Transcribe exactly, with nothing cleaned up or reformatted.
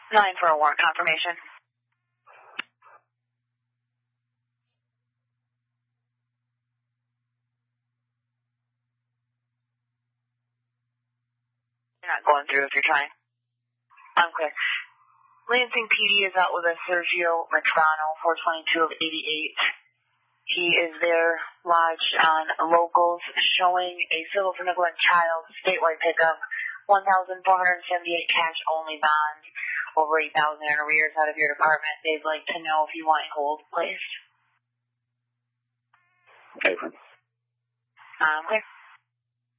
Nine for a warrant confirmation. You're not going through if you're trying. I'm clear. Lansing P D is out with a Sergio Metrano, four twenty-two of eighty-eight. He is there lodged on locals, showing a civil for Nicolette Child statewide pickup, one thousand four hundred seventy-eight cash only bond, over eight thousand in arrears out of your department. They'd like to know if you want hold placed. Apron. Um, clear.